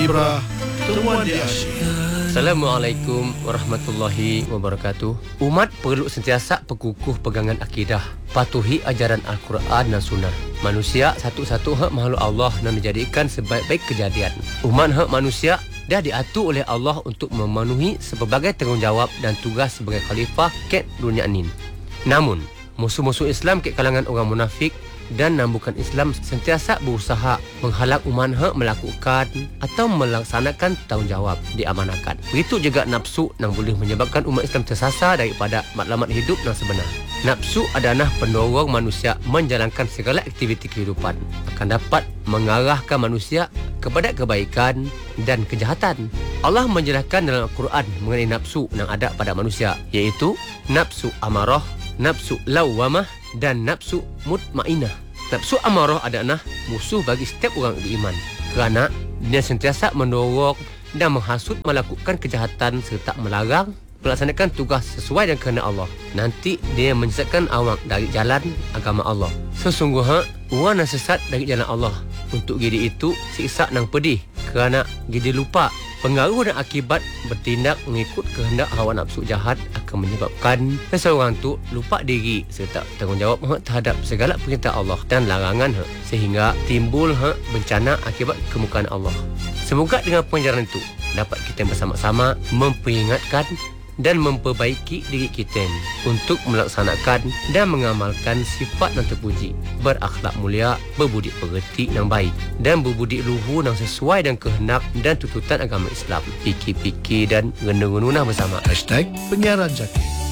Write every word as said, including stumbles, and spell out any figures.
Ibrah, temuan di asyik. Assalamualaikum warahmatullahi wabarakatuh. Umat perlu sentiasa berkukuh pegangan akidah, patuhi ajaran Al-Quran dan Sunnah. Manusia satu-satu hak makhluk Allah dan dijadikan sebaik-baik kejadian. Umat hak manusia dah diatur oleh Allah untuk memenuhi sebagai tanggungjawab dan tugas sebagai khalifah ke dunia ini. Namun, musuh-musuh Islam ke kalangan orang munafik dan nambukan Islam sentiasa berusaha menghalang umat hak melakukan atau melaksanakan tanggungjawab diamanahkan. Begitu juga nafsu yang boleh menyebabkan umat Islam tersasar daripada matlamat hidup yang sebenar. Nafsu adalah pendorong manusia menjalankan segala aktiviti kehidupan, akan dapat mengarahkan manusia kepada kebaikan dan kejahatan. Allah menjelaskan dalam Al-Quran mengenai nafsu yang ada pada manusia, iaitu nafsu amarah, nafsu lawamah dan nafsu mutmainah. Nafsu amarah adalah musuh bagi setiap orang beriman kerana dia sentiasa mendorong dan menghasut melakukan kejahatan serta melarang melaksanakan tugas sesuai dengan kehendak Allah. Nanti dia menyesatkan awak dari jalan agama Allah. Sesungguhnya orang yang sesat dari jalan Allah, untuk diri itu siksa yang pedih kerana dia lupa pengaruh dan akibat bertindak mengikut kehendak hawa nafsu jahat akan menyebabkan seseorang tu lupa diri serta tanggungjawab terhadap segala perintah Allah dan larangan sehingga timbul bencana akibat kemurkaan Allah. Semoga dengan pengajaran itu dapat kita bersama-sama memperingatkan dan memperbaiki diri kita untuk melaksanakan dan mengamalkan sifat yang terpuji, berakhlak mulia, berbudi pekerti yang baik dan berbudi luhur yang sesuai dengan kehendak dan tuntutan agama Islam. Fikir-fikir dan renung-renung bersama. Hashtag Penyiaran Jaki.